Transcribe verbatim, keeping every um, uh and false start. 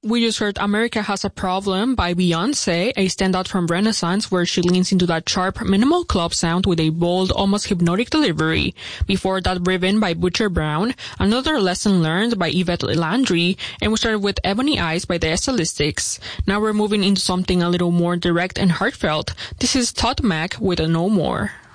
we just heard America Has a Problem by Beyonce, a standout from Renaissance where she leans into that sharp, minimal club sound with a bold, almost hypnotic delivery. Before that, Ribbon by Butcher Brown, Another Lesson Learned by Yvette Landry, and we started with Ebony Eyes by the Stylistics. Now we're moving into something a little more direct and heartfelt. This is Todd Mac with a No More.